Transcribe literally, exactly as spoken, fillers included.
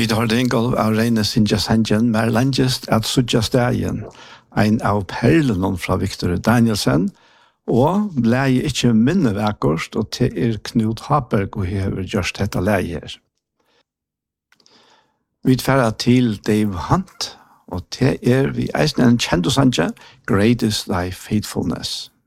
Vi tar det Ingolf av Reine Sinja Sanjen, mer langest at Sudja Stegen, en av perlene fra Victor Danielsen, og leie ikke minne vekkost, og til er Knut Haberg og har gjort dette leie her. Vi tar til Dave Hunt, og til er vi eisen en kjent og sanje, Great is thy faithfulness.